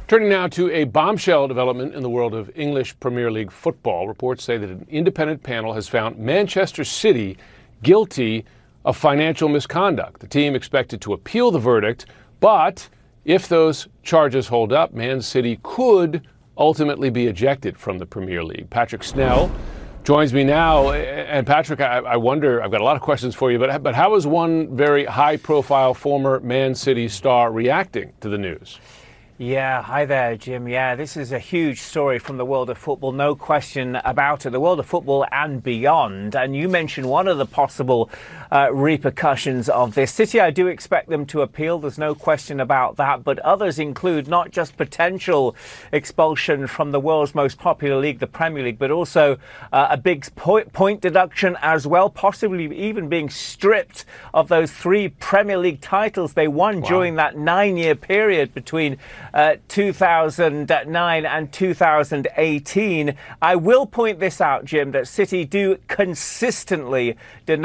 Turning now to a bombshell development in the world of English Premier League football. Reports say that an independent panel has found Manchester City guilty of financial misconduct. The team expected to appeal the verdict, but if those charges hold up, Man City could ultimately be ejected from the Premier League. Patrick Snell joins me now. And Patrick, I wonder, I've got a lot of questions for you, but how is one very high-profile former Man City star reacting to the news? Yeah, hi there, Jim. Yeah, this is a huge story from the world of football, no question about it, the world of football and beyond. And you mentioned one of the possible repercussions of this. City, I do expect them to appeal, there's no question about that, but others include not just potential expulsion from the world's most popular league, the Premier League, but also a big point deduction as well, possibly even being stripped of those 3 Premier League titles they won during that 9-year period between 2009 and 2018. I will point this out, Jim, that City do consistently deny